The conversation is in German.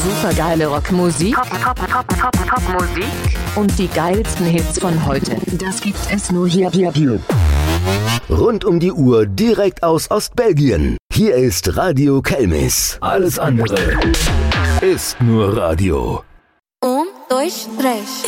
Supergeile Rockmusik. Top-Musik. Und die geilsten Hits von heute. Das gibt es nur hier. Rund um die Uhr direkt aus Ostbelgien. Hier ist Radio Kelmis. Alles andere ist nur Radio. 1, 2, 3.